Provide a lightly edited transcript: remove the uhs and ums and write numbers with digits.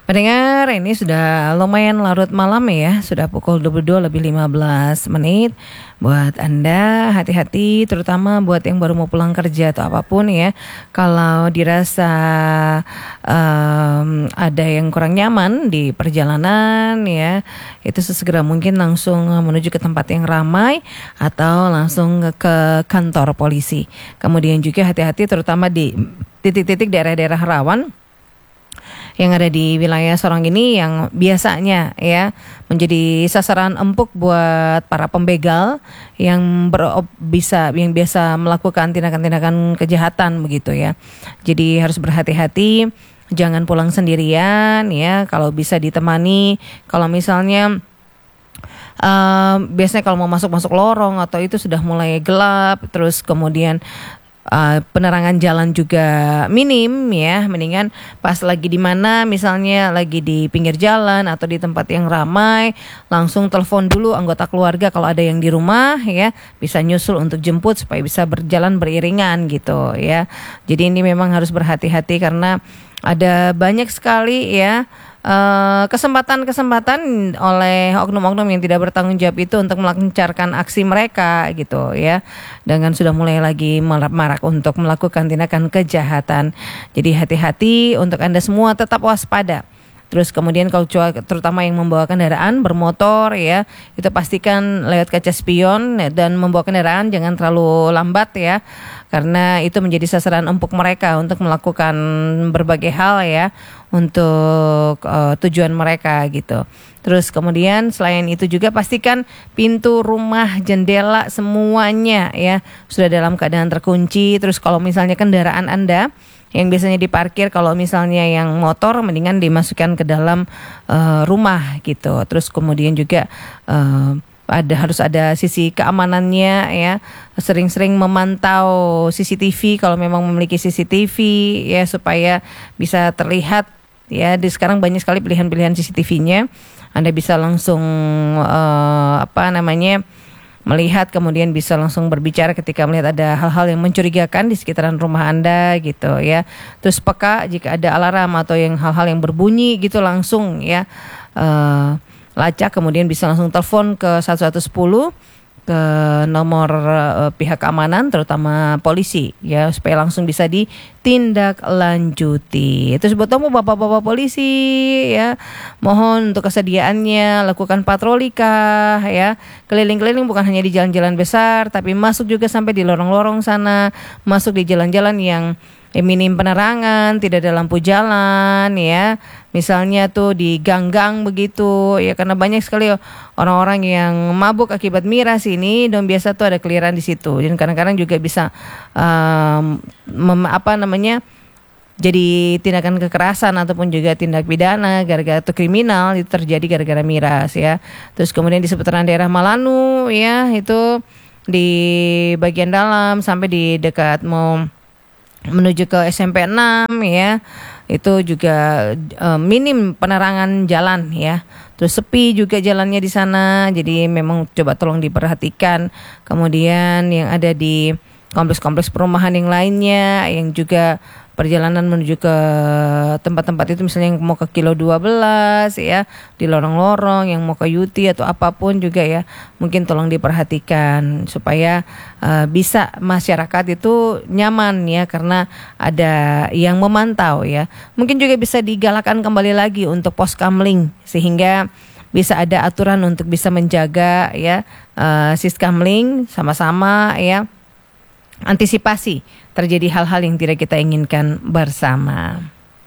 Pendengar, ini sudah lumayan larut malam ya, sudah pukul 22 lebih 15 menit. Buat Anda hati-hati, terutama buat yang baru mau pulang kerja atau apapun ya. Kalau dirasa ada yang kurang nyaman di perjalanan ya, itu sesegera mungkin langsung menuju ke tempat yang ramai atau langsung ke kantor polisi. Kemudian juga hati-hati terutama di titik-titik daerah-daerah rawan yang ada di wilayah Sorong ini yang biasanya ya menjadi sasaran empuk buat para pembegal yang biasa melakukan tindakan-tindakan kejahatan begitu ya. Jadi harus berhati-hati, jangan pulang sendirian ya, kalau bisa ditemani. Kalau misalnya biasanya kalau mau masuk lorong atau itu sudah mulai gelap, terus kemudian penerangan jalan juga minim ya, mendingan pas lagi di mana, misalnya lagi di pinggir jalan atau di tempat yang ramai, langsung telepon dulu anggota keluarga kalau ada yang di rumah ya, bisa nyusul untuk jemput supaya bisa berjalan beriringan gitu ya. Jadi ini memang harus berhati-hati karena ada banyak sekali ya kesempatan oleh oknum-oknum yang tidak bertanggung jawab itu untuk melancarkan aksi mereka gitu ya, dengan sudah mulai lagi marak untuk melakukan tindakan kejahatan. Jadi hati-hati untuk Anda semua, tetap waspada. Terus kemudian kalau terutama yang membawa kendaraan bermotor ya, itu pastikan lewat kaca spion dan membawa kendaraan jangan terlalu lambat ya, karena itu menjadi sasaran empuk mereka untuk melakukan berbagai hal ya untuk tujuan mereka gitu. Terus kemudian selain itu juga pastikan pintu rumah, jendela semuanya ya sudah dalam keadaan terkunci. Terus kalau misalnya kendaraan Anda yang biasanya diparkir, kalau misalnya yang motor mendingan dimasukkan ke dalam rumah gitu. Terus kemudian juga harus ada sisi keamanannya ya, sering-sering memantau CCTV kalau memang memiliki CCTV ya, supaya bisa terlihat ya. Sekarang banyak sekali pilihan-pilihan CCTV-nya, Anda bisa langsung melihat, kemudian bisa langsung berbicara ketika melihat ada hal-hal yang mencurigakan di sekitaran rumah Anda gitu ya. Terus peka jika ada alarm atau yang hal-hal yang berbunyi gitu, langsung ya lacak, kemudian bisa langsung telepon ke 1110 ke nomor pihak keamanan terutama polisi ya, supaya langsung bisa ditindaklanjuti. Itu buat kamu bapak-bapak polisi ya, mohon untuk kesediaannya lakukan patroli kah ya, keliling-keliling bukan hanya di jalan-jalan besar, tapi masuk juga sampai di lorong-lorong sana, masuk di jalan-jalan yang minim penerangan, tidak ada lampu jalan ya. Misalnya tuh di gang-gang begitu ya, karena banyak sekali orang-orang yang mabuk akibat miras ini, dan biasa tuh ada keliaran di situ. Dan kadang-kadang juga bisa jadi tindakan kekerasan ataupun juga tindak pidana gara-gara atau kriminal itu terjadi gara-gara miras ya. Terus kemudian di seputaran daerah Malanu ya, itu di bagian dalam sampai di dekat mau menuju ke SMP 6 ya, itu juga minim penerangan jalan ya. Terus sepi juga jalannya di sana, jadi memang coba tolong diperhatikan. Kemudian yang ada di kompleks-kompleks perumahan yang lainnya yang juga perjalanan menuju ke tempat-tempat itu, misalnya yang mau ke Kilo 12 ya, di lorong-lorong yang mau ke Yuti atau apapun juga ya, mungkin tolong diperhatikan supaya bisa masyarakat itu nyaman ya, karena ada yang memantau ya. Mungkin juga bisa digalakan kembali lagi untuk poskamling, sehingga bisa ada aturan untuk bisa menjaga ya siskamling sama-sama ya, antisipasi terjadi hal-hal yang tidak kita inginkan bersama.